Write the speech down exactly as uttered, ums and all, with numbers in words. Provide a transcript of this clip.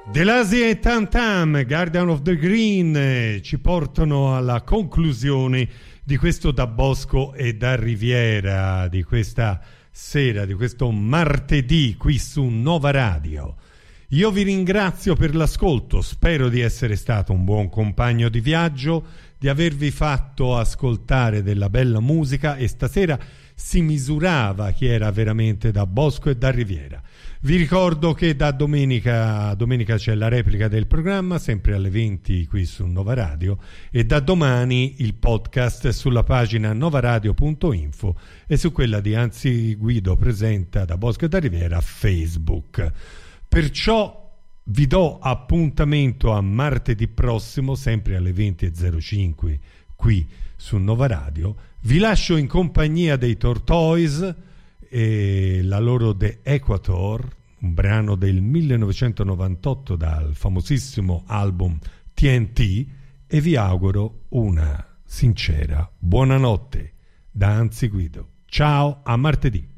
De Lasie e Tam Tam, Guardian of the Green, eh, ci portano alla conclusione di questo Da Bosco e da Riviera, di questa sera, di questo martedì qui su Nova Radio. Io vi ringrazio per l'ascolto, spero di essere stato un buon compagno di viaggio, di avervi fatto ascoltare della bella musica, e stasera si misurava chi era veramente Da Bosco e da Riviera. Vi ricordo che da domenica, domenica c'è la replica del programma, sempre alle venti qui su Nova Radio, e da domani il podcast sulla pagina novaradio punto info e su quella di Anzi Guido presenta Da Bosco e da Riviera Facebook. Perciò vi do appuntamento a martedì prossimo, sempre alle venti e zero cinque qui su Nova Radio. Vi lascio in compagnia dei Tortoise e la loro The Equator, un brano del millenovecentonovantotto dal famosissimo album T N T, e vi auguro una sincera buonanotte da Anzi Guido. Ciao, a martedì.